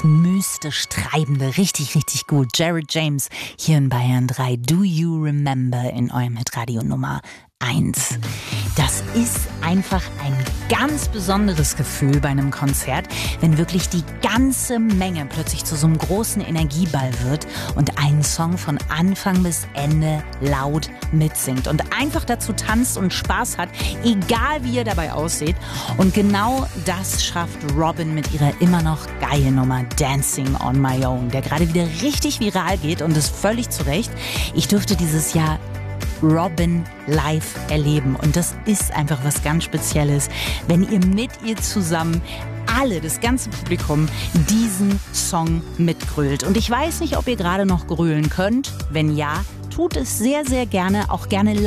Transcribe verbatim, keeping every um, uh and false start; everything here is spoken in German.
mystisch Treibende. Richtig, richtig gut. Jared James hier in Bayern drei. Do You Remember in eurem Hitradio Nummer eins. Das ist einfach ein ganz besonderes Gefühl bei einem Konzert, wenn wirklich die ganze Menge plötzlich zu so einem großen Energieball wird und einen Song von Anfang bis Ende laut mitsingt und einfach dazu tanzt und Spaß hat, egal wie ihr dabei aussieht. Und genau das schafft Robyn mit ihrer immer noch geilen Nummer Dancing on My Own, der gerade wieder richtig viral geht und ist völlig zu Recht. Ich durfte dieses Jahr Robyn live erleben und das ist einfach was ganz Spezielles, wenn ihr mit ihr zusammen alle, das ganze Publikum, diesen Song mitgrölt. Und ich weiß nicht, ob ihr gerade noch grölen könnt. Wenn ja, tut es sehr, sehr gerne, auch gerne live.